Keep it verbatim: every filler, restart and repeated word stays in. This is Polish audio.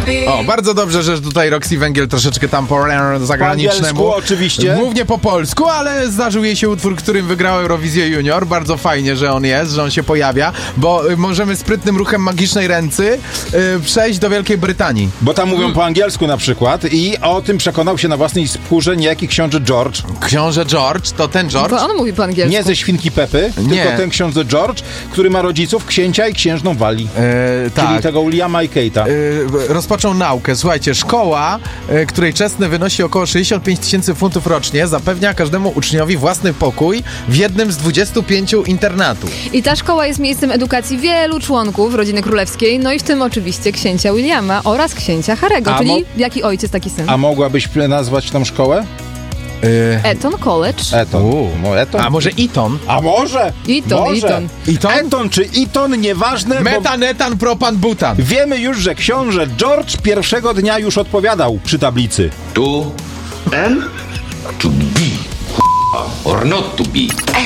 O, bardzo dobrze, że tutaj Roxy Węgiel troszeczkę tam po zagranicznemu. Po oczywiście. Głównie po polsku, ale zdarzył jej się utwór, którym wygrał Eurowizję Junior. Bardzo fajnie, że on jest, że on się pojawia, bo y, możemy sprytnym ruchem magicznej ręcy y, przejść do Wielkiej Brytanii. Bo tam mówią po angielsku na przykład i o tym przekonał się na własnej skórze niejaki książę George. Książę George, to ten George? Bo on mówi po angielsku. Nie ze Świnki Pepy, Nie. tylko ten książę George, który ma rodziców księcia i księżną Walii. E, tak. Czyli tego Williama i Kate'a. E, rozpoczął naukę. Słuchajcie, szkoła, e, której czesne wynosi około sześćdziesiąt pięć tysięcy funtów rocznie, zapewnia każdemu uczniowi własny pokój w jednym z dwudziestu pięciu internatów. I ta szkoła jest miejscem edukacji wielu członków rodziny królewskiej, no i w tym oczywiście księcia Williama oraz księcia Harry'ego, A czyli mo- jaki ojciec, taki syn. A mogłabyś nazwać tą szkołę? E, Eton College. Eton. U. No, Eton. a może Eton? A może? Eton, może. Eton. Eton? Eton czy Eton, nieważne, bo Metan, etan, propan, butan. wiemy już, że książę George pierwszego dnia już odpowiadał przy tablicy. To N to be or not to be.